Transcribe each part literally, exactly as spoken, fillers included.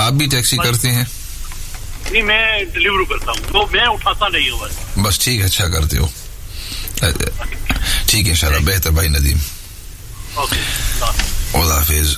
आप भी टैक्सी करते हैं? नहीं, मैं डिलीवरी करता हूँ, तो मैं उठाता नहीं हूँ बस। बस ठीक, अच्छा करते हो, ठीक है इंशाल्लाह। बेहतर भाई नदीम, ओके, खुदा हाफिज।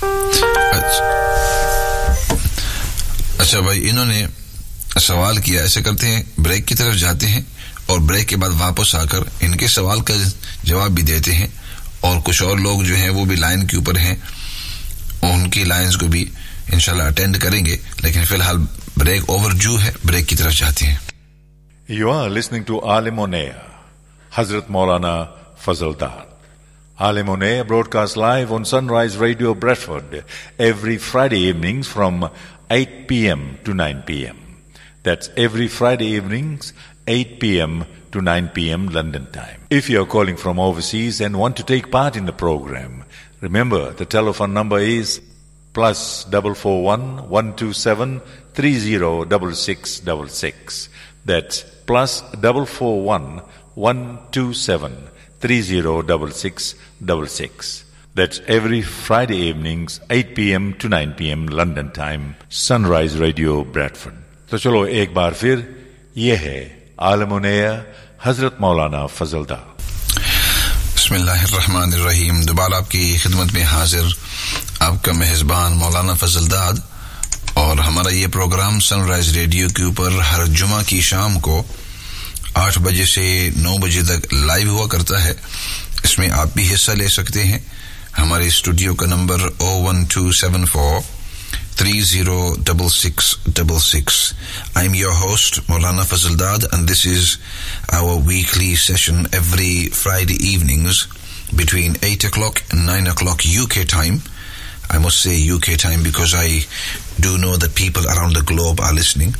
अच्छा भाई, इन्होंने सवाल किया, ऐसे करते हैं ब्रेक की तरफ जाते हैं और ब्रेक के बाद वापस आकर इनके सवाल का जवाब भी देते हैं, और कुछ और लोग जो हैं वो भी लाइन के ऊपर हैं, उनकी लाइंस को भी इंशाल्लाह अटेंड करेंगे, लेकिन फिलहाल ब्रेक ओवरड्यू है, ब्रेक की तरफ जाते हैं। You are listening to Alim on Air, Hazrat Maulana Fazl Dad. Alim on Air broadcast live on Sunrise Radio Bradford every Friday evenings from eight p.m. to nine p.m. That's every Friday evenings, eight p.m. to nine p.m. London time. If you are calling from overseas and want to take part in the program, remember the telephone number is plus double four one one two seven three zero double six double six. That's plus double four one one two seven three zero double six double six. That's every Friday evenings, eight p.m. to nine p.m. London time. Sunrise Radio Bradford. तो चलो एक बार फिर, ये है आलम on air, हजरत मौलाना फजल दा। बिस्मिल्लाहिर्रहमानिर्रहीम। दोबारा आपकी खिदमत में हाजिर आपका मेहजबान मौलाना फजल दाद, और हमारा ये प्रोग्राम सनराइज रेडियो के ऊपर हर जुमा की शाम को आठ बजे से नौ बजे तक लाइव हुआ करता है। इसमें आप भी हिस्सा ले सकते हैं। हमारे स्टूडियो का number O one two seven four three zero six six six six. I'm your host Maulana Fazl Dad, and this is our weekly session every Friday evenings between eight o'clock and nine o'clock U K time. I must say U K time because I do know that people around the globe are listening.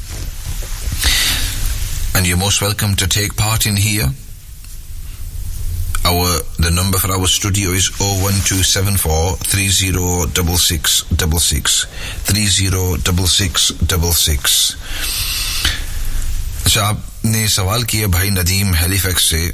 And you're most welcome to take part in here. Our the number for our studio is oh one two seven four three zero six six six six three zero six six six six. अच्छा, आपने सवाल किया भाई Nadeem Halifax से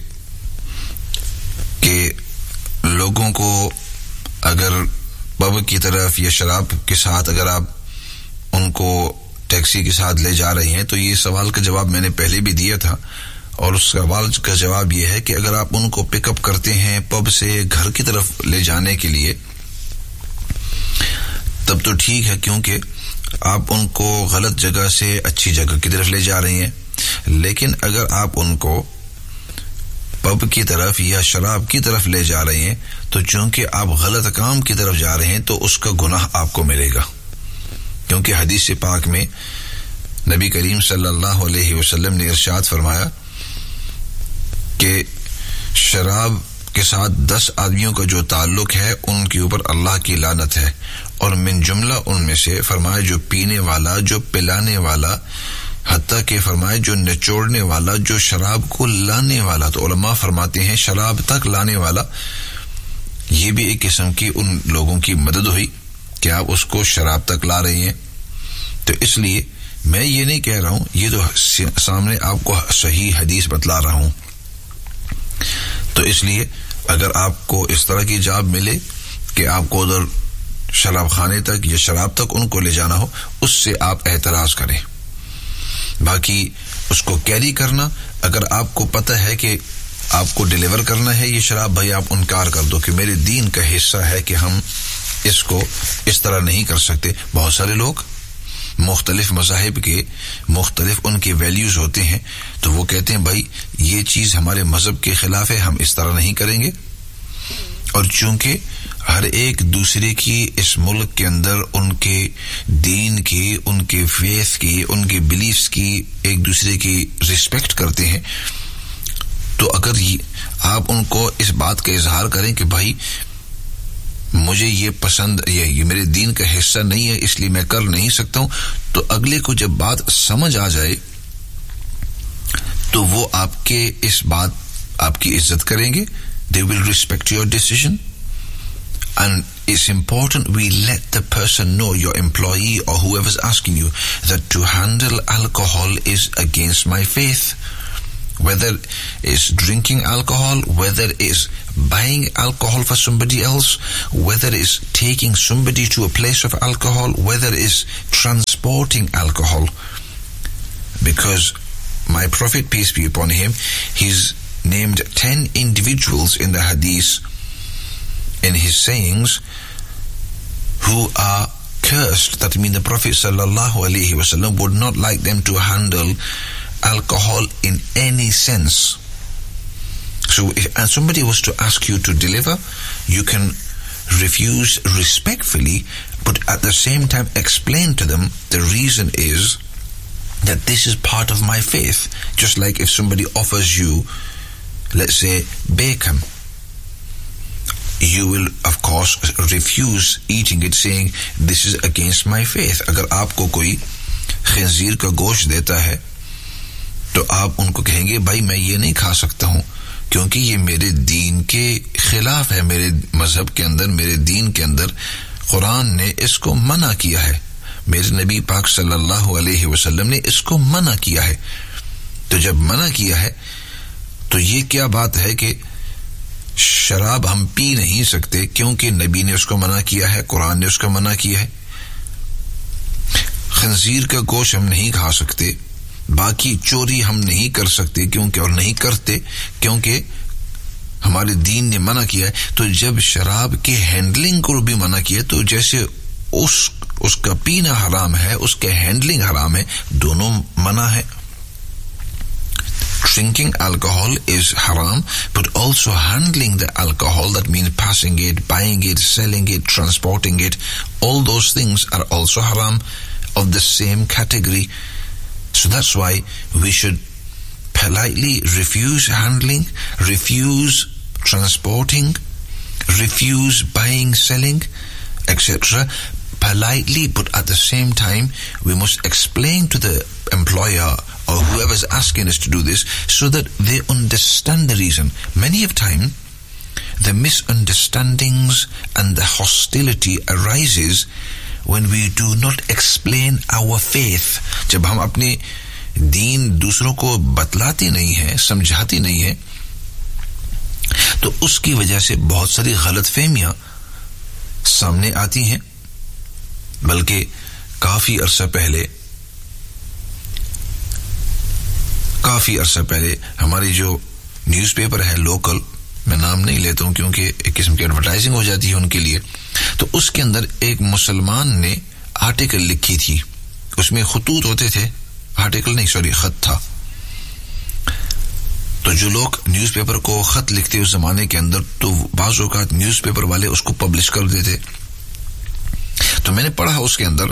कि लोगों को अगर पब की तरफ या शराब के साथ अगर आप उनको टैक्सी के साथ ले जा रहे हैं, तो ये सवाल का जवाब मैंने पहले भी दिया था, और उस सवाल का जवाब ये है कि अगर आप उनको पिकअप करते हैं पब से घर की तरफ ले जाने के लिए, तब तो ठीक है, क्योंकि आप उनको गलत जगह से अच्छी जगह की तरफ ले जा रहे हैं। लेकिन अगर आप उनको पब की तरफ या शराब की तरफ ले जा रहे हैं, तो चूंकि आप गलत काम की तरफ जा रहे हैं, तो उसका गुनाह आपको मिलेगा, क्योंकि हदीस पाक में नबी करीम सल्लल्लाहु अलैहि वसल्लम ने इरशाद फरमाया कि शराब के साथ दस आदमियों का जो ताल्लुक है उनके ऊपर अल्लाह की लानत है, और मिन जुमला उनमें से फरमाया जो पीने वाला, जो पिलाने वाला, हत्ता के फरमाए जो निचोड़ने वाला, जो शराब को लाने वाला। तो उलमा फरमाते हैं शराब तक लाने वाला, ये भी एक किस्म की उन लोगों की मदद हुई कि आप उसको शराब तक ला रहे हैं। तो इसलिए मैं ये नहीं कह रहा हूं, ये तो सामने आपको सही हदीस बतला रहा हूं। तो इसलिए अगर आपको इस तरह की जॉब मिले कि आपको उधर शराब खाने तक या शराब तक उनको ले जाना हो, उससे आप एतराज करें। बाकी उसको कैरी करना, अगर आपको पता है कि आपको डिलीवर करना है ये शराब, भाई आप इनकार कर दो कि मेरे दीन का हिस्सा है कि हम इसको इस तरह नहीं कर सकते। बहुत सारे लोग मुख्तलिफ मज़ाहिब के मुख्तलिफ उनके वैल्यूज होते हैं, तो वो कहते हैं भाई ये चीज हमारे मजहब के खिलाफ है, हम इस तरह नहीं करेंगे। और चूंकि हर एक दूसरे की इस मुल्क के अंदर उनके दीन की, उनके फेथ की, उनके बिलीफ्स की एक दूसरे की रिस्पेक्ट करते हैं, तो अगर आप उनको इस बात का इजहार करें कि भाई मुझे ये पसंद, ये, ये मेरे दीन का हिस्सा नहीं है इसलिए मैं कर नहीं सकता हूं, तो अगले को जब बात समझ आ जाए तो वो आपके इस बात आपकी इज्जत करेंगे. They will respect your decision, and it's important we let the person know, your employee or whoever's asking you, that to handle alcohol is against my faith. Whether it's drinking alcohol, whether it's buying alcohol for somebody else, whether it's taking somebody to a place of alcohol, whether it's trans transporting alcohol, because my Prophet, peace be upon him, he's named ten individuals in the hadith, in his sayings, who are cursed. That means the Prophet sallallahu alaihi wasallam would not like them to handle alcohol in any sense. So if and somebody was to ask you to deliver, you can refuse respectfully, but at the same time explain to them the reason is that this is part of my faith. Just like if somebody offers you, let's say, bacon, you will of course refuse eating it, saying this is against my faith. अगर आपको कोई खंजीर का गोश्त देता है तो आप उनको कहेंगे भाई मैं ये नहीं खा सकता हूँ क्योंकि ये मेरे दीन के खिलाफ है, मेरे मजहब के अंदर, मेरे दीन के अंदर कुरान ने इसको मना किया है, मेरे नबी पाक सल्लल्लाहु अलैहि वसल्लम ने इसको मना किया है। तो जब मना किया है तो ये क्या बात है कि शराब हम पी नहीं सकते क्योंकि नबी ने उसको मना किया है, कुरान ने उसको मना किया है। खंजीर का गोश्त हम नहीं खा सकते, बाकी चोरी हम नहीं कर सकते क्योंकि और नहीं करते क्योंकि हमारे दीन ने मना किया है। तो जब शराब के हैंडलिंग को भी मना किया तो जैसे उस उसका पीना हराम है, उसके हैंडलिंग हराम है, दोनों मना है। Drinking alcohol is haram, but also handling the alcohol, that means passing it, buying it, selling it, transporting it, all those things are also haram, of the same category. So that's why we should politely refuse handling, refuse transporting, refuse buying, selling, et cetera. Politely, but at the same time, we must explain to the employer or whoever's asking us to do this so that they understand the reason. Many of time, the misunderstandings and the hostility arises when we do not explain our faith. जब हम अपने दीन दूसरों को बतलाते नहीं हैं, समझाते नहीं हैं, तो उसकी वजह से बहुत सारी गलतफहमियां सामने आती हैं। बल्कि काफी अरसा पहले काफी अरसा पहले हमारी जो न्यूज़पेपर है लोकल, मैं नाम नहीं लेता हूं क्योंकि एक किस्म की एडवर्टाइजिंग हो जाती है उनके लिए, तो उसके अंदर एक मुसलमान ने आर्टिकल लिखी थी, उसमें खतूत होते थे, आर्टिकल नहीं सॉरी खत था। तो जो लोग न्यूज़पेपर को खत लिखते उस जमाने के अंदर, तो बाज़ औक़ात न्यूज़पेपर वाले उसको पब्लिश कर देते। तो मैंने पढ़ा उसके अंदर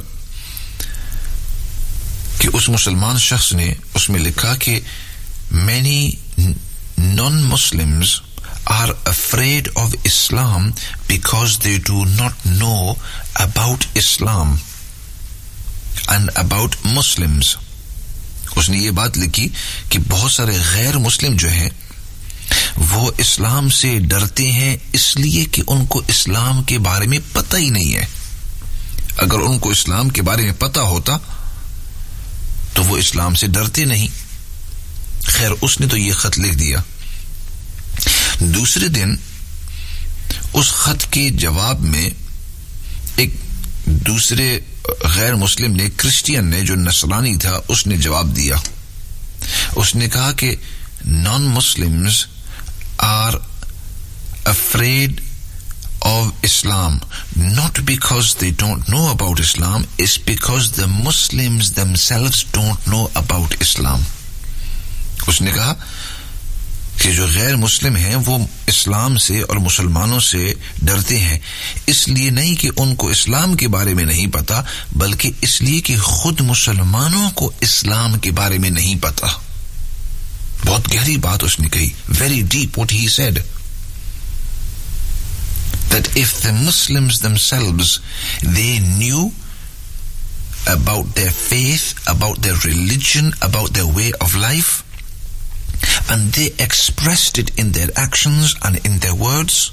कि उस मुसलमान शख्स ने उसमें लिखा कि many non-Muslims are afraid of Islam because they do not know about Islam and about Muslims. उसने ये बात लिखी कि बहुत सारे गैर मुस्लिम जो हैं वो इस्लाम से डरते हैं इसलिए कि उनको इस्लाम के बारे में पता ही नहीं है। अगर उनको इस्लाम के बारे में पता होता तो वो इस्लाम से डरते नहीं। खैर उसने तो ये खत लिख दिया। दूसरे दिन उस खत के जवाब में एक दूसरे गैर मुस्लिम ने, क्रिश्चियन ने, जो नसरानी था, उसने जवाब दिया। उसने कहा कि non Muslims are afraid of Islam not because they don't know about Islam, it's because the Muslims themselves don't know about Islam. उसने कहा कि जो गैर मुस्लिम हैं वो इस्लाम से और मुसलमानों से डरते हैं इसलिए नहीं कि उनको इस्लाम के बारे में नहीं पता, बल्कि इसलिए कि खुद मुसलमानों को इस्लाम के बारे में नहीं पता। बहुत गहरी बात उसने कही, very deep what he said. That if the Muslims themselves, they knew about their faith, about their religion, about their way of life, and they expressed it in their actions and in their words,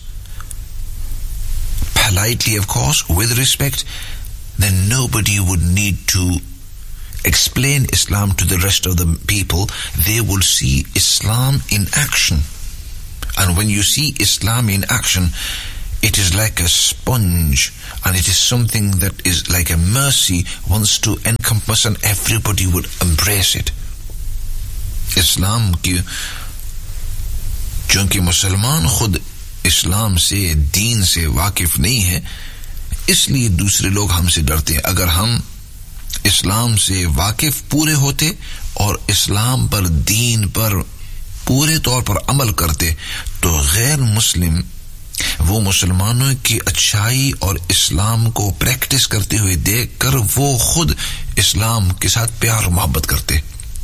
politely of course, with respect, then nobody would need to explain Islam to the rest of the people. They will see Islam in action. And when you see Islam in action, it is like a sponge, and it is something that is like a mercy, wants to encompass, and everybody would embrace it. इस्लाम की चूंकि मुसलमान खुद इस्लाम से, दीन से वाकिफ नहीं है, इसलिए दूसरे लोग हमसे डरते हैं. अगर हम इस्लाम से वाकिफ पूरे होते और इस्लाम पर, दीन पर पूरे तौर पर अमल करते, तो गैर मुस्लिम वो मुसलमानों की अच्छाई और इस्लाम को प्रैक्टिस करते हुए देखकर वो खुद इस्लाम के साथ प्यार मोहब्बत करते.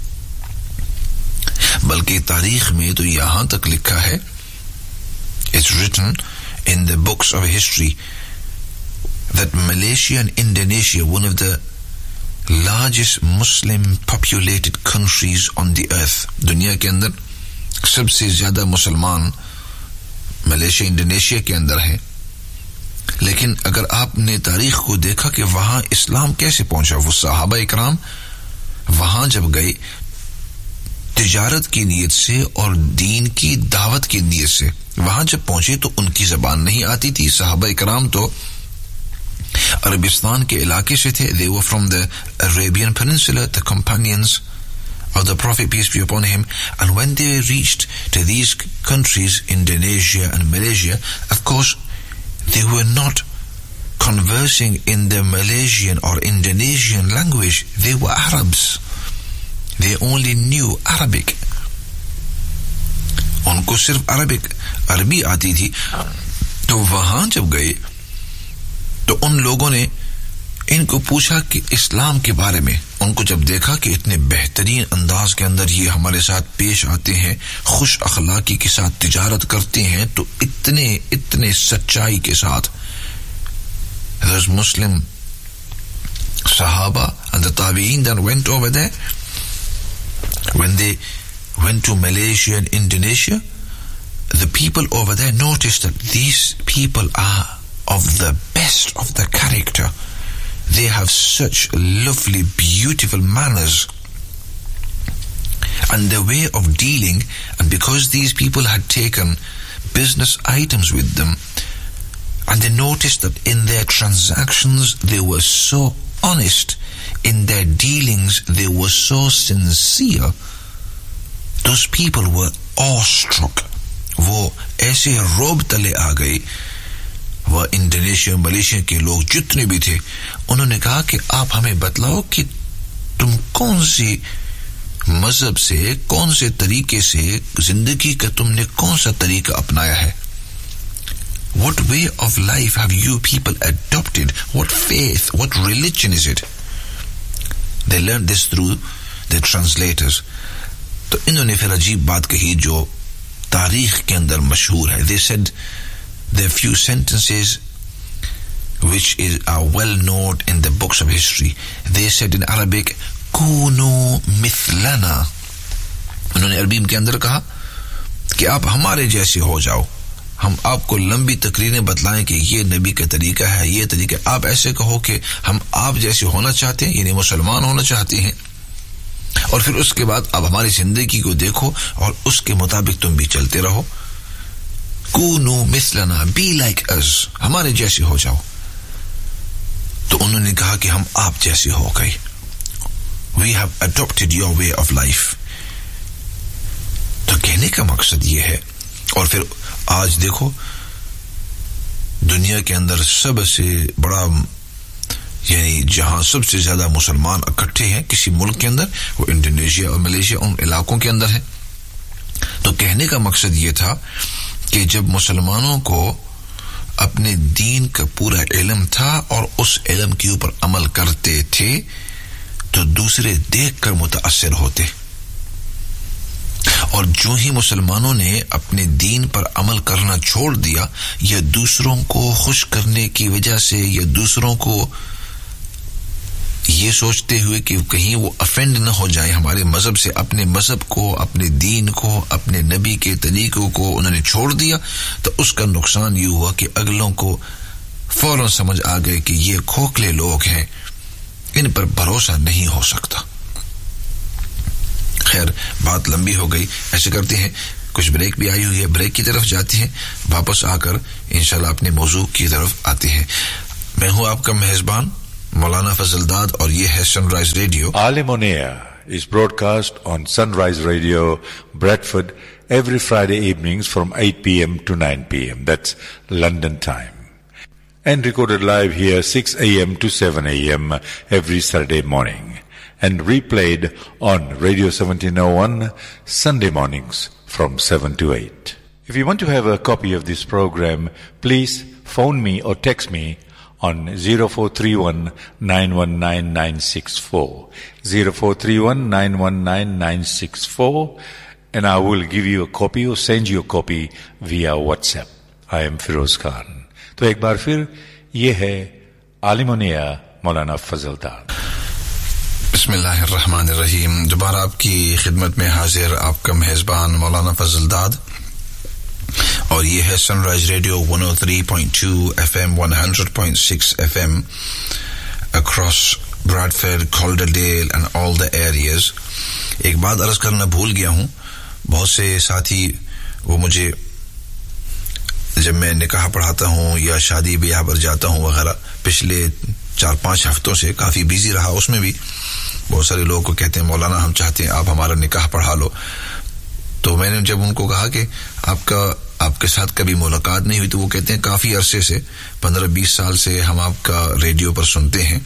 बल्कि तारीख में तो यहां तक लिखा है, it's written in the books of history that Malaysia and Indonesia, one of the largest Muslim populated countries on the earth, दुनिया के अंदर सबसे ज्यादा मुसलमान मलेशिया, इंडोनेशिया के अंदर है. लेकिन अगर आपने तारीख को देखा कि वहां इस्लाम कैसे पहुंचा, वो सहाबा इकराम वहां जब गए तिजारत की नीयत से और दीन की दावत की नीयत से, वहां जब पहुंचे तो उनकी जबान नहीं आती थी. सहाबा इकराम तो अरबिस्तान के इलाके से थे. They were from the Arabian Peninsula, the companions of the Prophet, peace be upon him. And when they reached to these countries, Indonesia and Malaysia, of course they were not conversing in the Malaysian or Indonesian language. They were Arabs. They only knew Arabic. उनको सिर्फ Arabic अरबी आती थी. तो वहां जब गए तो उन लोगों ने इनको पूछा कि इस्लाम के बारे में. उनको जब देखा कि इतने बेहतरीन अंदाज के अंदर ये हमारे साथ पेश आते हैं, खुश अखलाकी के साथ तिजारत करते हैं, तो इतने इतने सच्चाई के साथ, those Muslim Sahaba and the Tabi'een that went over there, when they went to Malaysia and Indonesia, the people over there noticed that these people are of the best of the character. They have such lovely, beautiful manners and their way of dealing. And because these people had taken business items with them, and they noticed that in their transactions they were so honest, in their dealings they were so sincere, those people were awestruck. वो ऐसे रोब तले आ गए. वह Indonesia, Malaysia के लोग जितने भी थे, उन्होंने कहा कि आप हमें बतलाओ कि तुम कौन सी मजहब से, कौन से तरीके से जिंदगी का तुमने कौन सा तरीका अपनाया है. What way of life have you people adopted? What faith, what religion is it? They learned this through the translators. तो इन्होंने फिर अजीब बात कही जो तारीख के अंदर मशहूर है. They said there are few sentences which is are well known in the books of history. They said in Arabic, "Kunu mithlana." उन्होंने अरबी के अंदर कहा कि आप हमारे जैसे हो जाओ. हम आपको लंबी तकरीरें बतलाएं कि ये नबी का तरीका है, ये तरीका. आप ऐसे कहो कि हम आप जैसे होना चाहते हैं, यानी मुसलमान होना चाहते हैं, और फिर उसके बाद आप हमारी जिंदगी को देखो और उसके मुताबिक तुम भी चलते रहो. कूनू मिसलना, बी लाइक अस, हमारे जैसे हो जाओ. तो उन्होंने कहा कि हम आप जैसे हो गए. We have adopted your way of life. तो कहने का मकसद ये है. और फिर आज देखो दुनिया के अंदर सबसे बड़ा, यानी जहां सबसे ज्यादा मुसलमान इकट्ठे हैं किसी मुल्क के अंदर, वो इंडोनेशिया और मलेशिया उन इलाकों के अंदर है. तो कहने का मकसद ये था कि जब मुसलमानों को अपने दीन का पूरा इल्म था और उस इल्म के ऊपर अमल करते थे, तो दूसरे देखकर मुताअस्सिर होते. और जो ही मुसलमानों ने अपने दीन पर अमल करना छोड़ दिया, या दूसरों को खुश करने की वजह से, या दूसरों को ये सोचते हुए कि कहीं वो अफेंड न हो जाए हमारे मजहब से, अपने मजहब को, अपने दीन को, अपने नबी के तरीकों को उन्होंने छोड़ दिया, तो उसका नुकसान ये हुआ कि अगलों को फौरन समझ आ गए कि ये खोखले लोग हैं, इन पर भरोसा नहीं हो सकता. खैर, बात लंबी हो गई. ऐसे करते हैं कुछ ब्रेक भी आई हुई है, ब्रेक की तरफ जाते हैं, वापस आकर इंशाल्लाह अपने मौजू की तरफ आते हैं। मैं हूं आपका मेहजबान मौलाना फजलदाद और ये है sunrise radio. Alim on Air is broadcast on Sunrise Radio, Bradford, every Friday evenings from eight p.m. to nine p.m. That's London time. And recorded live here six a.m. to seven a.m. every Saturday morning. And replayed on Radio seventeen oh one Sunday mornings from seven to eight. If you want to have a copy of this program, please phone me or text me on zero four three one nine one nine nine six four. zero four three one nine one nine nine six four, and I will give you a copy or send you a copy via WhatsApp. I am Firoz Khan. तो एक बार फिर ये है आलिम on air मौलाना फजलदाद। बिस्मिल्लाहिर्रहमानिर्रहीम। दोबारा आपकी खिदमत में हाजिर आपका मेहजबान मौलाना फजलदाद और ये है sunrise radio one oh three point two F M, one hundred point six F M across Bradford, Calderdale and all the areas. एक बात अर्ज करना भूल गया हूं, बहुत से साथी वो मुझे जब मैं निकाह पढ़ाता हूं या शादी ब्याह पर जाता हूं वगैरह, पिछले चार पांच हफ्तों से काफी बिजी रहा, उसमें भी बहुत सारे लोगों को कहते हैं मौलाना हम चाहते हैं आप हमारा निकाह पढ़ा लो। तो मैंने जब उनको कहा कि आपका आपके साथ कभी मुलाकात नहीं हुई, तो वो कहते हैं काफी अरसे से, पंद्रह बीस साल से हम आपका रेडियो पर सुनते हैं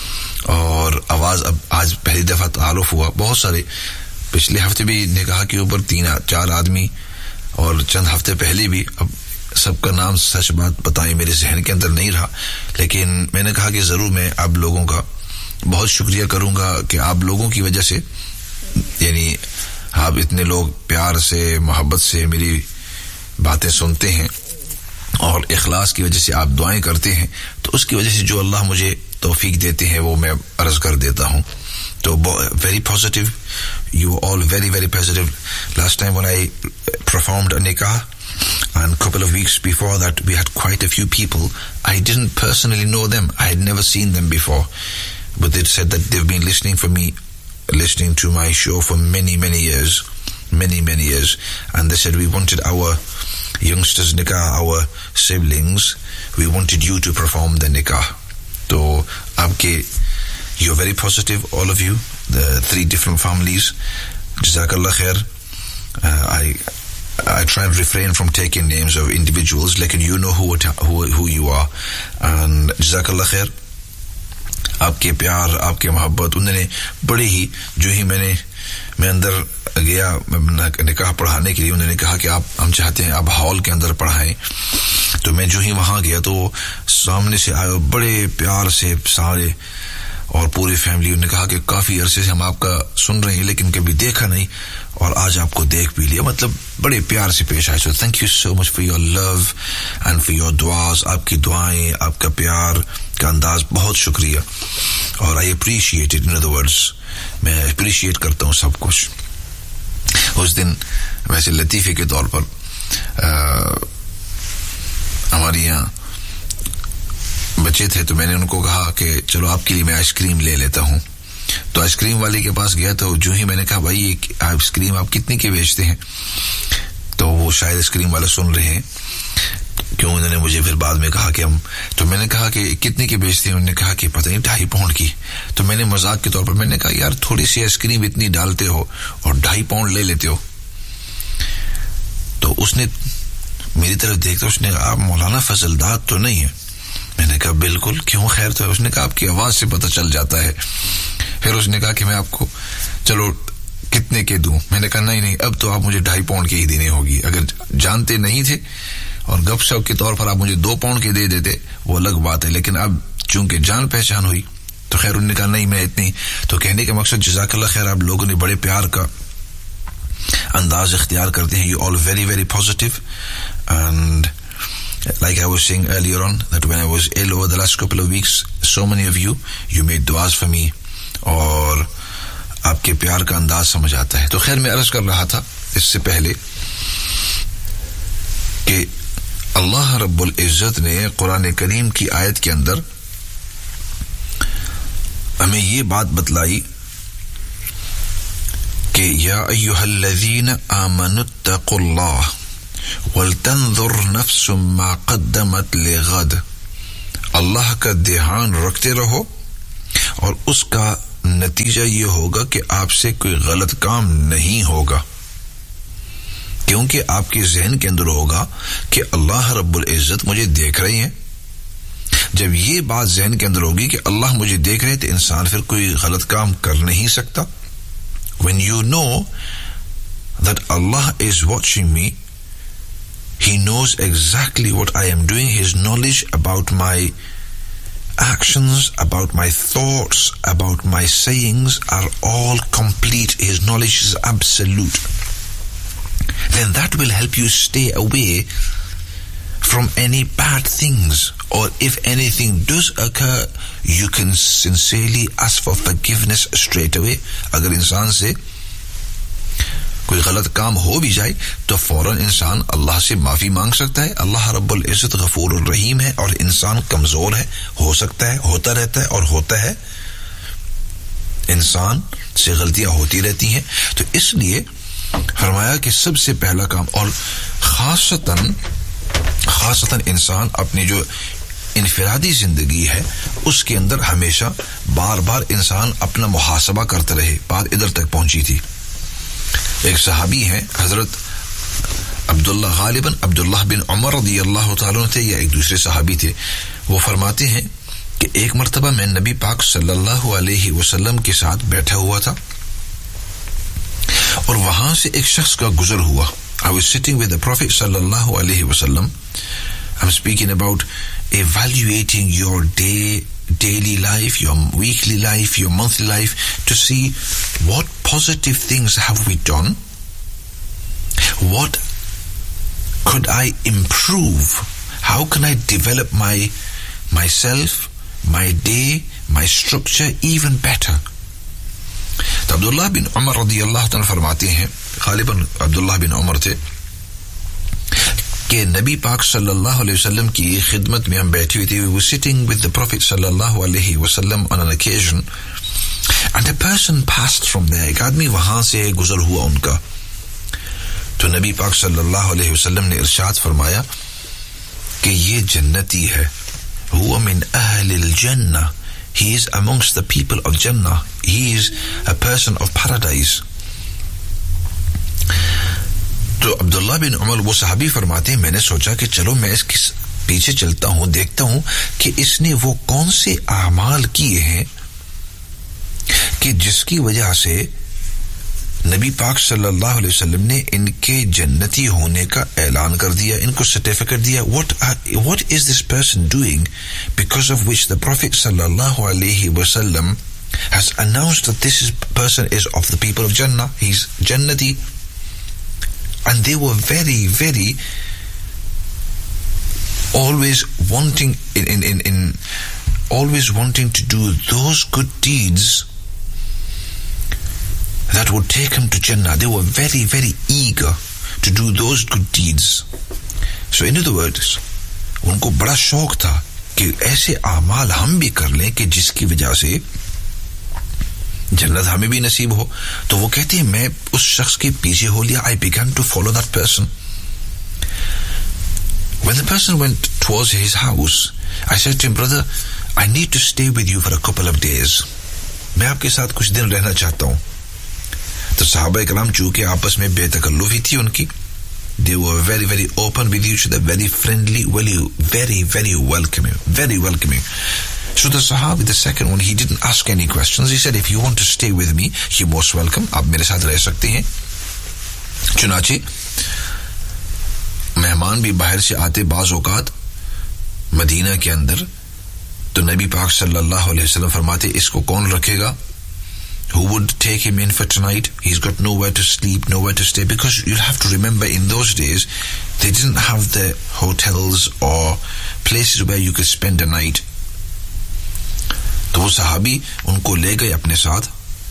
और आवाज अब आज पहली दफा तारुफ हुआ। बहुत सारे पिछले हफ्ते भी निकाह के ऊपर तीन चार आदमी और चंद हफ्ते पहले भी, अब सबका नाम सच बात बताएं मेरे जहन के अंदर नहीं रहा, लेकिन मैंने कहा कि जरूर मैं आप लोगों का बहुत शुक्रिया करूंगा कि आप लोगों की वजह से, यानी आप इतने लोग प्यार से मोहब्बत से मेरी बातें सुनते हैं और इखलास की वजह से आप दुआएं करते हैं, तो उसकी वजह से जो अल्लाह मुझे तौफीक देते हैं वो मैं अर्ज कर देता हूं। तो very positive, you all very very positive. Last time when I performed अ निकाह and a couple of weeks before that we had quite a few people. I didn't personally know them, I had never seen them before, but they said that they've been listening for me listening to my show for many many years many many years, and they said we wanted our youngsters nikah, our siblings, we wanted you to perform the nikah. So aapke, you're very positive, all of you, the three different families. Jazakallah khair. uh, I I try and refrain from taking names of individuals, like you know who who who you are, and jazakallah khair. आपके प्यार, आपके मोहब्बत, उन्होंने बड़े ही, जो ही मैंने मैं अंदर गया निकाह पढ़ाने के लिए, उन्होंने कहा कि आप हम चाहते हैं आप हॉल के अंदर पढ़ाएं। तो मैं जो ही वहां गया तो सामने से आए बड़े प्यार से सारे और पूरी फैमिली, उन्होंने कहा कि काफी अरसे से हम आपका सुन रहे हैं लेकिन कभी देखा नहीं और आज आपको देख भी लिया, मतलब बड़े प्यार से पेश आए। So thank you so much for your love and for your दुआस, आपकी दुआएं, आपका प्यार का अंदाज, बहुत शुक्रिया। और I appreciate it, in other words मैं अप्रिशिएट करता हूं सब कुछ। उस दिन वैसे लतीफे के तौर पर हमारे यहाँ बच्चे थे तो मैंने उनको कहा कि चलो आपके लिए मैं आइसक्रीम ले लेता हूं। तो आइसक्रीम वाले के पास गया तो जो ही मैंने कहा भाई ये आइसक्रीम आप कितने के बेचते हैं, तो वो शायद आइसक्रीम वाले सुन रहे हैं, क्यों उन्होंने मुझे फिर बाद में कहा कि हम, तो मैंने कहा कि कितने की बेचते हैं, उन्होंने कहा कि पता नहीं ढाई पाउंड की। तो मैंने मजाक के तौर पर मैंने कहा यार थोड़ी सी आइसक्रीम इतनी डालते हो और ढाई पाउंड ले लेते हो। तो उसने मेरी तरफ देखते उसने कहा आप मौलाना फजलदाद तो नहीं है? मैंने कहा बिल्कुल, क्यों खैर? तो उसने कहा आपकी आवाज से पता चल जाता है। फिर उसने कहा कि मैं आपको चलो कितने के दूं? मैंने कहा नहीं नहीं अब तो आप मुझे ढाई पाउंड के ही देने होगी, अगर जानते नहीं थे और गपशप के तौर पर आप मुझे दो पाउंड के दे देते वो अलग बात है, लेकिन अब चूंकि जान पहचान हुई तो खैर उन्होंने कहा नहीं मैं इतनी। तो कहने का मकसद जज़ाकल्लाह खैर, आप लोगों ने बड़े प्यार का अंदाज इख्तियार करते हैं, you all very very positive. And like I was saying earlier on that when I was ill over the last couple of weeks, so many of you you made duas for me और आपके प्यार का अंदाज समझ आता है। तो खैर मैं अर्ज कर रहा था इससे पहले कि अल्लाह रब्बुल इज्जत ने कुरान करीम की आयत के अंदर हमें ये बात बतलाई कि कि या अय्युहल्लज़ीना आमनुत्तक़ुल्लाह वलतंज़ुर नफ्सुम मा क़द्दमत लिग़द, अल्लाह का ध्यान रखते रहो और उसका नतीजा ये होगा कि आपसे कोई गलत काम नहीं होगा, क्योंकि आपके ज़हन के अंदर होगा कि अल्लाह रब्बुल इज़्ज़त मुझे देख रहे हैं। जब ये बात ज़हन के अंदर होगी कि अल्लाह मुझे देख रहे हैं तो इंसान फिर कोई गलत काम कर नहीं सकता। When you know that Allah is watching me, He knows exactly what I am doing. His knowledge about my actions, about my thoughts, about my sayings are all complete. His knowledge is absolute. Then that will help you stay away from any bad things, or if anything does occur, you can sincerely ask for forgiveness straight away. अगर इंसान से कोई गलत काम हो भी जाए तो फौरन इंसान अल्लाह से माफी मांग सकता है। अल्लाह रब्बुल इज़्ज़त गफूर रहीम है और इंसान कमजोर है, हो सकता है, होता रहता है और होता है, इंसान से गलतियां होती रहती हैं। तो इसलिए फरमाया कि सबसे पहला काम, और खासतन खासतन इंसान अपनी जो इनफिरादी जिंदगी है उसके अंदर हमेशा बार बार इंसान अपना मुहासबा करते रहे। बात इधर तक पहुंची थी, एक सहाबी हैं हजरत अब्दुल्ला, गालिबन अब्दुल्लाह बिन उमर रज़ियल्लाहु तआला अन्हु थे या एक दूसरे सहाबी थे। वो फरमाते हैं कि एक मर्तबा मैं नबी पाक सल्लल्लाहु अलैहि वसल्लम के साथ बैठा हुआ था और वहां से एक शख्स का गुजर हुआ। I was sitting with the Prophet sallallahu alaihi wasallam. I'm speaking about evaluating your day, daily life, your weekly life, your monthly life, to see what positive things have we done, what could I improve, how can I develop my myself, my day, my structure even better. तो अब्दुल्लाह बिन उमर रज़ियल्लाहु तआला फरमाते हैं, गालिबन अब्दुल्लाह बिन उमर थे, कि नबी पाक सल्लल्लाहु अलैहि वसल्लम की खिदमत में हम बैठे हुए थे। We were sitting with the Prophet सल्लल्लाहु अलैहि वसल्लम on an occasion and a person passed from there. एक आदमी वहां से गुजर हुआ उनका। तो नबी पाक सल्लल्लाहु अलैहि वसल्लम ने इरशाद फरमाया कि ये जन्नती है, हुवा मिन अहलिल जन्नह, he is amongst the people of Jannah, he is a person of paradise. तो अब्दुल्ला बिन उमर वो सहाबी फरमाते हैं, मैंने सोचा कि चलो मैं इसके पीछे चलता हूं, देखता हूं कि इसने वो कौन से आमाल किए हैं कि जिसकी वजह से नबी पाक सल्लल्लाहु अलैहि वसल्लम ने इनके जन्नती होने का ऐलान कर दिया, इनको सर्टिफिकेट दिया. What are, what is this person doing because of which the Prophet sallallahu alaihi wasallam has announced that this is, person is of the people of Jannah, he's Jannati. And they were very, very always wanting in, in, in, in always wanting to do those good deeds that would take them to Jannah. They were very, very eager to do those good deeds. So in other words, उनको बड़ा शौक था कि ऐसे आमाल हम भी कर लें कि जिसकी वजह से जन्नत हमें भी नसीब हो. तो वो कहते हैं मैं उस शख्स के पीछे हो लिया. I began to follow that person. When the person went towards his house, I said to him, brother, I need to stay with you for a couple of days. मैं आपके साथ कुछ दिन रहना चाहता हूँ. तो सहाबा इकराम चूंकि आपस में बेतकल्लुफी थी उनकी, they were very, very open with each other, very friendly, very, very, very welcoming, very welcoming. So the Sahabi, the second one, he didn't ask any questions. He said, if you want to stay with me, you're most welcome. आप मेरे साथ रह सकते हैं. चुनाचे मेहमान भी बाहर से आते बाज औकात मदीना के अंदर, तो नबी पाक सल्लल्लाहु अलैहि वसल्लम फरमाते इसको कौन रखेगा? Who would take him in for tonight? He's got nowhere to sleep, nowhere to stay. Because you'll have to remember, in those days, they didn't have the hotels or places where you could spend a night. तो वो सहाबी उनको ले गए अपने साथ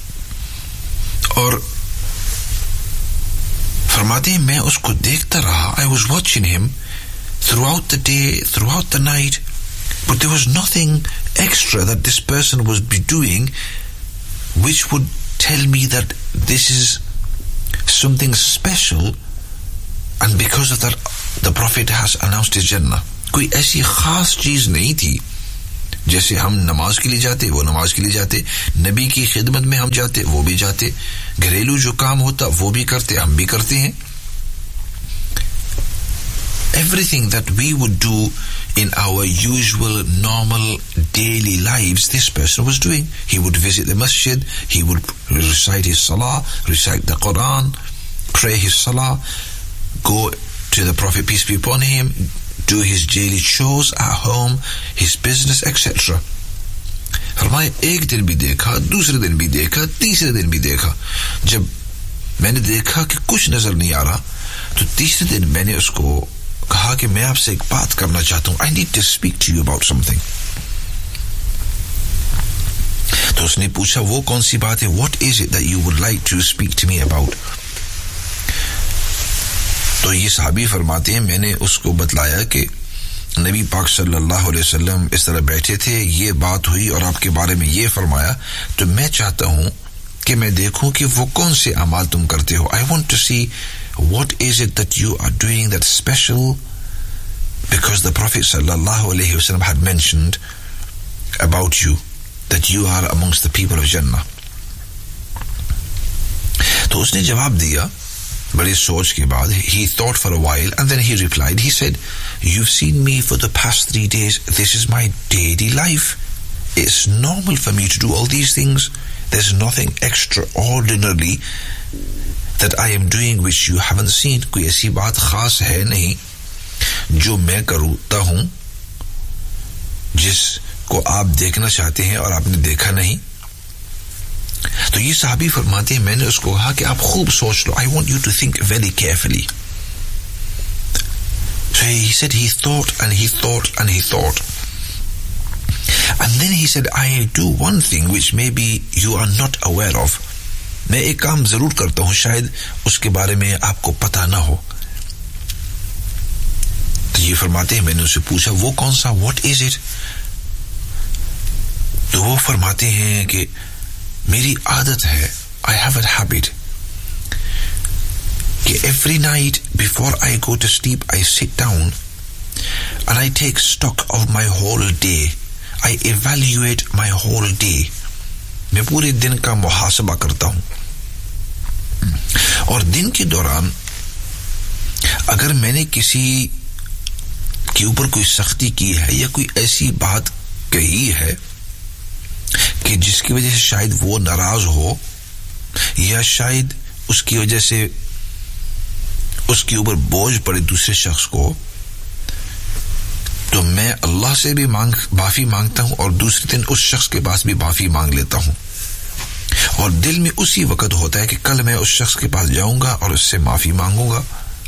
और फरमाते हैं मैं उसको देखता रहा. I was watching him throughout the day, throughout the night, but there was nothing extra that this person was be doing which would tell me that this is something special, and because of that the Prophet has announced his Jannah. कोई ऐसी खास चीज नहीं थी, जैसे हम नमाज के लिए जाते वो नमाज के लिए जाते, नबी की खिदमत में हम जाते वो भी जाते, घरेलू जो काम होता वो भी करते हम भी करते हैं. Everything that we would do in our usual normal daily lives, this person was doing. He would visit the masjid, he would recite his salah, recite the Quran, pray his salah, go to the Prophet, peace be upon him, do his daily chores at home, his business, et cetera. फरमाए एक दिन भी देखा, दूसरे दिन भी देखा, तीसरे दिन भी देखा. जब मैंने देखा कि कुछ नजर नहीं आ रहा, तो तीसरे दिन मैंने उसको कहा कि मैं आपसे एक बात करना चाहता हूं. I need to speak to you about something. तो उसने पूछा वो कौन सी बात है? What is it that you would like to speak to me about? तो ये सहाबी फरमाते हैं, मैंने उसको बतलाया कि नबी पाक सल्लल्लाहु अलैहि वसल्लम इस तरह बैठे थे, ये बात हुई और आपके बारे में ये फरमाया, तो मैं चाहता हूं कि मैं देखूं कि वो कौन से अमाल तुम करते हो. I want to see what is it that you are doing that's special, because the Prophet sallallahu alaihi wasallam had mentioned about you that you are amongst the people of Jannah. तो उसने जवाब दिया बड़ी सोच के बाद. He thought for a while and then he replied, he said, you've seen me for the past three days, this is my daily life, it's normal for me to do all these things, there's nothing extraordinary that I am doing which you haven't seen. कोई ऐसी बात खास है नहीं जो मैं करता हूं जिसको आप देखना चाहते हैं और आपने देखा नहीं. तो ये साहबी फरमाते हैं, मैंने उसको कहा कि आप खूब सोच लो. I want you to think very carefully. So he said he thought and he thought and he thought. And then he said, I do one thing which maybe you are not aware of. मैं एक काम जरूर करता हूं, शायद उसके बारे में आपको पता ना हो. तो ये फरमाते हैं, मैंने उससे पूछा वो कौन सा, what is it? तो वो फरमाते हैं कि मेरी आदत है, I have a habit, कि every night before I go to sleep I sit down and I take stock of my whole day. I evaluate my whole day. मैं पूरे दिन का मुहासबा करता हूं और दिन के दौरान अगर मैंने किसी के ऊपर कोई सख्ती की है या कोई ऐसी बात कही है कि जिसकी वजह से शायद वो नाराज हो या शायद उसकी वजह से उसके ऊपर बोझ पड़े दूसरे शख्स को, तो मैं अल्लाह से भी मांग माफी मांगता हूं और दूसरे दिन उस शख्स के पास भी माफी मांग लेता हूं. और दिल में उसी वक्त होता है कि कल मैं उस शख्स के पास जाऊंगा और उससे माफी मांगूंगा.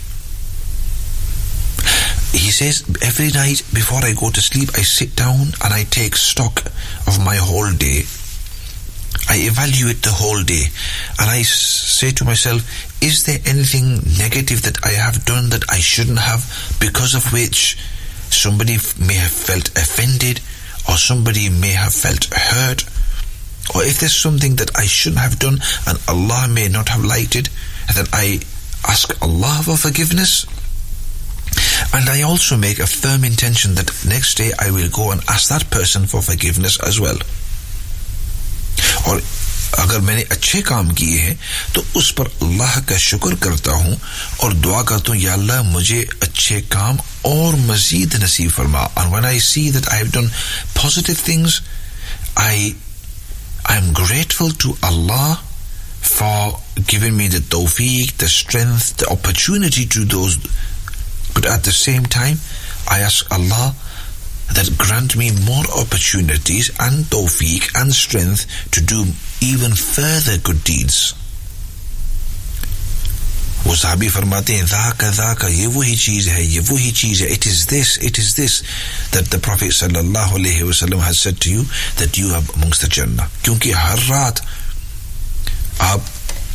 He says, every night before I go to sleep, I sit down and I take stock of my whole day. I evaluate the whole day and I say to myself, is there anything negative that I have done that I shouldn't have, because of which somebody may have felt offended or somebody may have felt hurt? Or if there's something that I shouldn't have done and Allah may not have liked it, then I ask Allah for forgiveness. And I also make a firm intention that next day I will go and ask that person for forgiveness as well. और अगर मैंने अच्छे काम किए हैं तो उस पर अल्लाह का शुक्र करता हूं और दुआ करता हूं, या अल्लाह मुझे अच्छे काम और मजीद नसीब फरमा. And when I see that I have done positive things, I I am grateful to Allah for giving me the tawfiq, the strength, the opportunity to do those. But at the same time, I ask Allah that grant me more opportunities and tawfiq and strength to do even further good deeds. वो साहबी फरमाते हैं, ذاك ذاك ये वही चीज है, ये वही चीज है. It is this, it is this that the Prophet sallallahu alaihi wasallam has said to you that you are amongst the Jannah. क्योंकि हर रात आप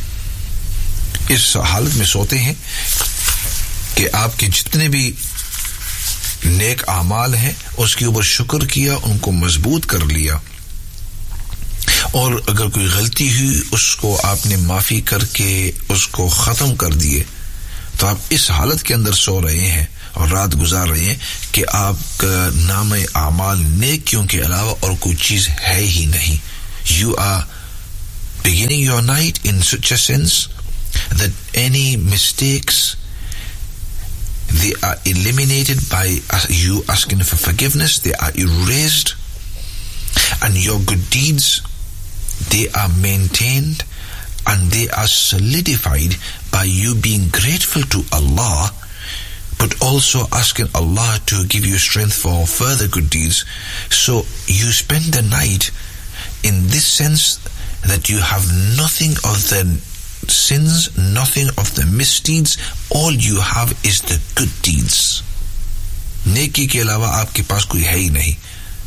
इस हालत में सोते हैं कि आपके जितने भी नेक आमाल हैं उसके ऊपर शुक्र किया, उनको मजबूत कर लिया और अगर कोई गलती हुई उसको आपने माफी करके उसको खत्म कर दिए तो आप इस हालत के अंदर सो रहे हैं और रात गुजार रहे हैं कि आपका नाम आमाल नेकियों के अलावा और कोई चीज है ही नहीं. You are beginning your night in such a sense that any mistakes, they are eliminated by you asking for forgiveness, they are erased, and your good deeds, they are maintained and they are solidified by you being grateful to Allah, but also asking Allah to give you strength for further good deeds. So you spend the night in this sense that you have nothing of the sins, nothing of the misdeeds, all you have is the good deeds. नेकी के अलावा आपके पास कोई है ही नहीं.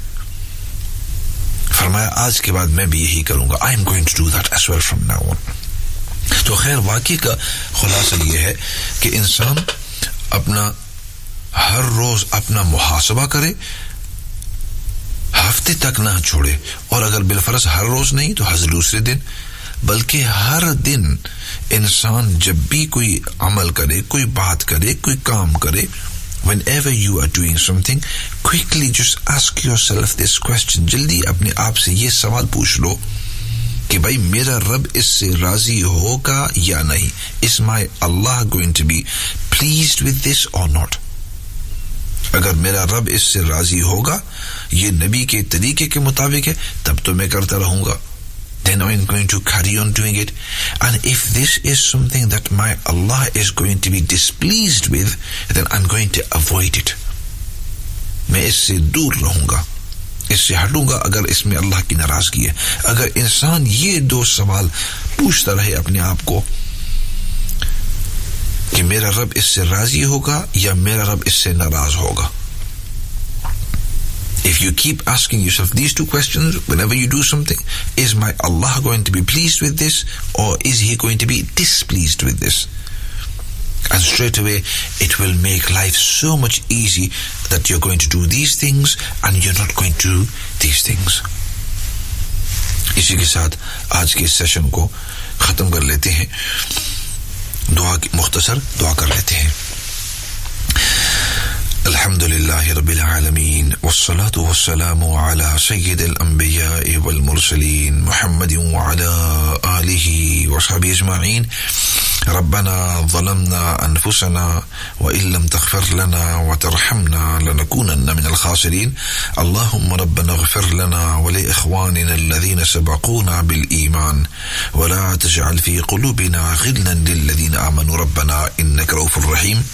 फरमाया आज के बाद मैं भी यही करूंगा. I am going to do that as well from now on. तो खैर वाकई का खुलासा ये है कि इंसान अपना हर रोज अपना मुहासबा करे, हफ्ते तक ना छोड़े, और अगर बिलफरज हर रोज नहीं तो हर दूसरे दिन, बल्कि हर दिन इंसान जब भी कोई अमल करे, कोई बात करे, कोई काम करे, whenever you are doing something, quickly just ask yourself this question. जल्दी अपने आप से ये सवाल पूछ लो कि भाई मेरा रब इससे राजी होगा या नहीं. Is my Allah going to be pleased with this or not? अगर मेरा रब इससे राजी होगा, ये नबी के तरीके के मुताबिक है, तब तो मैं करता रहूंगा. Then I'm going to carry on doing it. And if this is something that my Allah is going to be displeased with, then I'm going to avoid it. मैं इससे दूर रहूंगा, इससे हटूंगा अगर इसमें अल्लाह की नाराजगी है. अगर इंसान ये दो सवाल पूछता रहे अपने आप को कि मेरा रब इससे राजी होगा या मेरा रब इससे नाराज होगा. If you keep asking yourself these two questions whenever you do something, is my Allah going to be pleased with this or is he going to be displeased with this? And straight away it will make life so much easy that you're going to do these things and you're not going to do these things. इसी के साथ आज के session को खत्म कर लेते हैं. दुआ की मुख्तसर दुआ कर लेते हैं. Alhamdulillahi Rabbil Alameen, wassalatu wassalamu ala Sayyidil Anbiya'i wal Mursaleen, Muhammadin wa ala alihi wa sahbihi ajma'in. ربنا ظلمنا أنفسنا وإن لم تغفر لنا وترحمنا لنكونن من الخاسرين. اللهم ربنا اغفر لنا ولإخواننا الذين سبقونا بالإيمان ولا تجعل في قلوبنا غلا للذين آمنوا ربنا إنك رؤوف رحيم.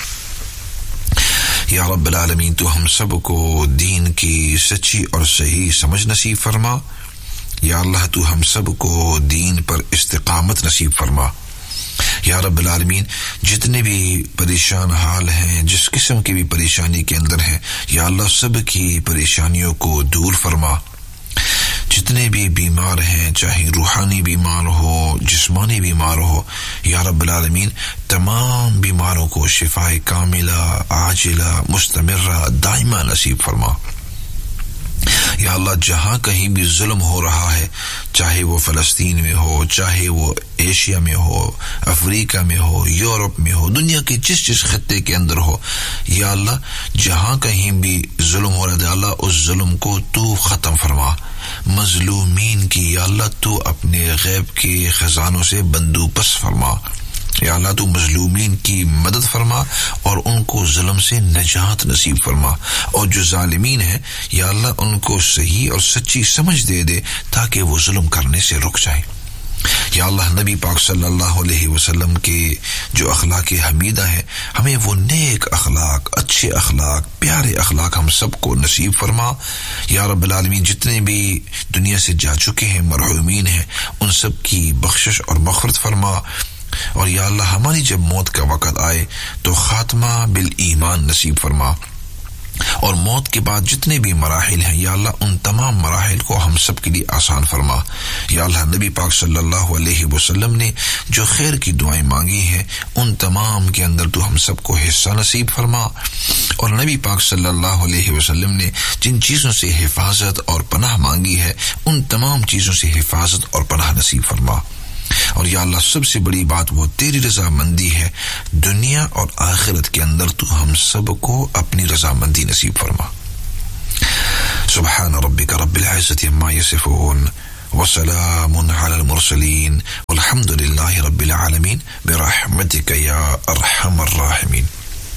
या रब्बल आलमीन, तो हम सबको दीन की सच्ची और सही समझ नसीब फरमा. या अल्लाह, तू हम सबको दीन पर इस्तिकामत नसीब फरमा. या रब्बल आलमीन, जितने भी परेशान हाल हैं, जिस किस्म की भी परेशानी के अंदर हैं, या अल्लाह सब की परेशानियों को दूर फरमा. जितने भी बीमार हैं, चाहे रूहानी बीमार हो, जिस्मानी बीमार हो, या रब्बल आलमीन तमाम बीमारों को शिफाए कामिला, आजिला, मुस्तमिर्रा, दाइमा नसीब फरमा. या अल्लाह, जहां कहीं भी जुल्म हो रहा है, चाहे वो फलस्तीन में हो, चाहे वो एशिया में हो, अफ्रीका में हो, यूरोप में हो, दुनिया के जिस जिस खत्ते के अंदर हो, या अल्लाह जहां कहीं भी जुल्म हो रहा है, अल्लाह उस जुल्म को तू खत्म फरमा. मजलूमीन की या अल्लाह तू अपने गैब के खजानों से बंदोबस्त फरमा. या अल्लाह तू मजलूमीन की मदद फरमा और उनको जुल्म से नजात नसीब फरमा. और जो जालिमीन है, या अल्लाह उनको सही और सच्ची समझ दे दे ताकि वो जुल्म करने से रुक जाए. या अल्लाह, नबी पाक सल्लल्लाहु अलैहि वसल्लम के जो अखलाक हमीदा है, हमें वो नेक अखलाक, अच्छे अखलाक, प्यारे अखलाक हम सबको नसीब फरमा. या रब्बल आलमीन, जितने भी दुनिया से जा चुके हैं, मरहूमीन हैं, उन सब की बख्शिश और मग़फ़िरत फरमा. और या अल्लाह, हमारी जब मौत का वक़्त आए तो खात्मा बिल ईमान नसीब फरमा. और मौत के बाद जितने भी मराहिल हैं या अल्लाह उन तमाम मराहिल को हम सब के लिए आसान फरमा। या अल्लाह नबी पाक सल्लल्लाहु अलैहि वसल्लम ने जो खैर की दुआएं मांगी हैं उन तमाम के अंदर तू हम सबको हिस्सा नसीब फरमा। और नबी पाक सल्लल्लाहु अलैहि वसल्लम ने जिन चीजों से हिफाजत और पनाह मांगी है उन तमाम चीजों से हिफाजत और पनाह नसीब फरमा। और या अल्लाह सबसे बड़ी बात वो तेरी रजामंदी है, दुनिया और आखिरत के अंदर तू हम सबको अपनी रजामंदी नसीब फरमा। सुब्हान रब्बिका रब्बिल इज्जति अम्मा यसिफून व सलामुन अलल मुरसलीन वल्हम्दुलिल्लाहि रब्बिल आलमीन बिरहमतिका या अरहमर राहिमीन।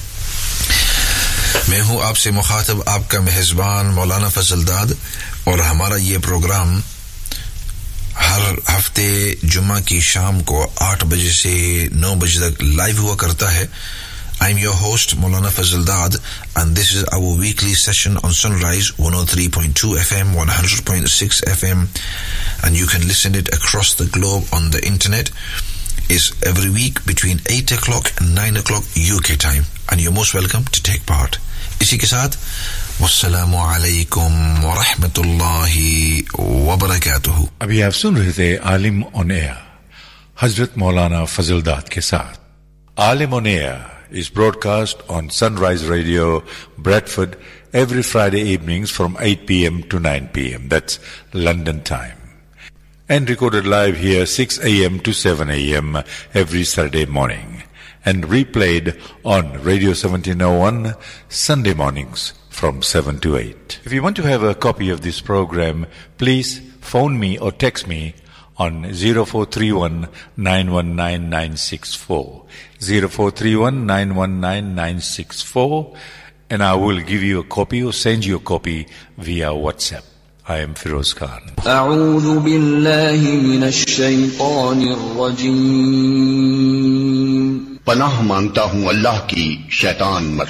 मैं हूँ आपसे मुखातब आपका मेहजबान मौलाना फजलदाद और हमारा ये प्रोग्राम हर हफ्ते जुम्मा की शाम को आठ बजे से नौ बजे तक लाइव हुआ करता है। I am your host Maulana Fazildad and this is our weekly session on Sunrise one oh three point two F M, one hundred point six F M, and you can listen it across the globe on the internet. Is every week between eight o'clock and nine o'clock U K time and you're most welcome to take part. इसी के साथ वस्सलामु अलैकुम व रहमतुल्लाहि व बरकातुहू। अभी आप सुन रहे थे आलिम ऑन एयर हजरत मौलाना फजलदाद के साथ। आलिम on air is broadcast on Sunrise Radio, Bradford, every Friday evenings from eight p.m. to nine p.m. That's London time. And recorded live here six a.m. to seven a.m. every Saturday morning. And replayed on Radio seventeen oh one Sunday mornings from seven to eight. If you want to have a copy of this program, please phone me or text me on zero four three one nine one nine nine six four. zero four three one nine one nine nine six four, and I will give you a copy or send you a copy via WhatsApp. I am Firoz Khan. أعوذ بالله من الشيطان الرجيم. पनाह मांगता हूँ अल्लाह की शैतान मरद